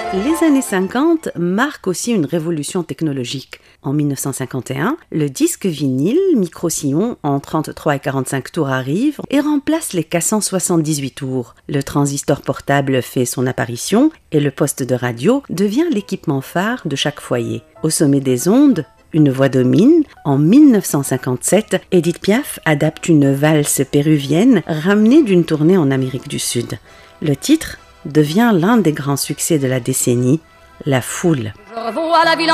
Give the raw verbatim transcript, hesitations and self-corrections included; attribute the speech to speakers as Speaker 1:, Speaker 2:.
Speaker 1: Les années cinquante marquent aussi une révolution technologique. En mille neuf cent cinquante et un, le disque vinyle micro-sillon en trente-trois et quarante-cinq tours arrive et remplace les cassants soixante-dix-huit tours. Le transistor portable fait son apparition et le poste de radio devient l'équipement phare de chaque foyer. Au sommet des ondes, une voix domine. En mille neuf cent cinquante-sept, Édith Piaf adapte une valse péruvienne ramenée d'une tournée en Amérique du Sud. Le titre devient l'un des grands succès de la décennie, La Foule.
Speaker 2: Je revois la ville